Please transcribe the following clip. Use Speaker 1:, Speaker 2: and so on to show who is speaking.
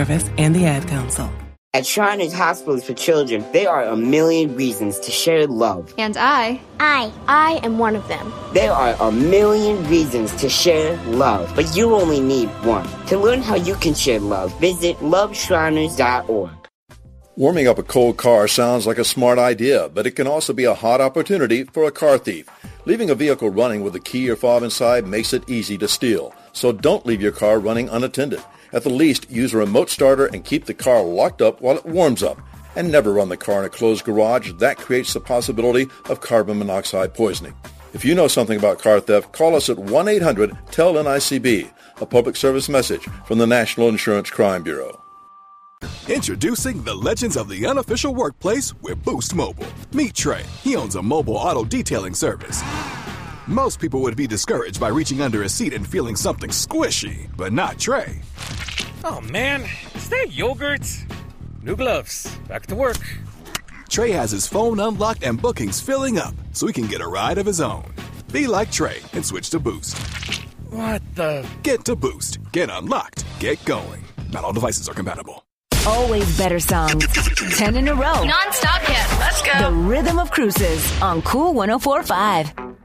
Speaker 1: Service and the Ad Council.
Speaker 2: At Shriners Hospitals for Children, there are a million reasons to share love.
Speaker 3: And I am one of them.
Speaker 2: There are a million reasons to share love, but you only need one. To learn how you can share love, visit loveshriners.org.
Speaker 4: Warming up a cold car sounds like a smart idea, but it can also be a hot opportunity for a car thief. Leaving a vehicle running with a key or fob inside makes it easy to steal. So don't leave your car running unattended. At the least, use a remote starter and keep the car locked up while it warms up. And never run the car in a closed garage. That creates the possibility of carbon monoxide poisoning. If you know something about car theft, call us at 1-800-TEL-NICB, a public service message from the National Insurance Crime Bureau.
Speaker 5: Introducing the legends of the unofficial workplace with Boost Mobile. Meet Trey. He owns a mobile auto detailing service. Most people would be discouraged by reaching under a seat and feeling something squishy, but not Trey.
Speaker 6: Oh man, is that yogurt? New gloves. Back to work.
Speaker 5: Trey has his phone unlocked and bookings filling up so he can get a ride of his own. Be like Trey and switch to Boost.
Speaker 6: What the?
Speaker 5: Get to Boost. Get unlocked. Get going. Not all devices are compatible.
Speaker 7: Always better songs. 10 in a row.
Speaker 3: Non-stop hit. Let's go.
Speaker 7: The Rhythm of Cruises on Cool 104.5.